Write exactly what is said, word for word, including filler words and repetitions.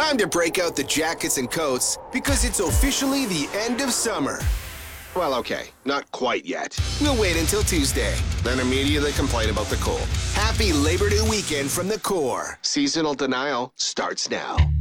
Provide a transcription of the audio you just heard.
Time to break out the jackets and coats because it's officially the end of summer. Well, okay, not quite yet. We'll wait until Tuesday, then immediately complain about the cold. Happy Labor Day weekend from the Core. Seasonal denial starts now.